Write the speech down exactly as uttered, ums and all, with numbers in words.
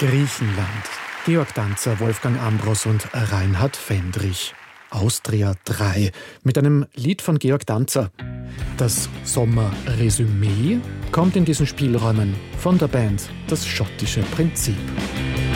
Griechenland. Georg Danzer, Wolfgang Ambros und Reinhard Fendrich. Austria drei mit einem Lied von Georg Danzer. Das Sommerresümee kommt in diesen Spielräumen von der Band Das schottische Prinzip.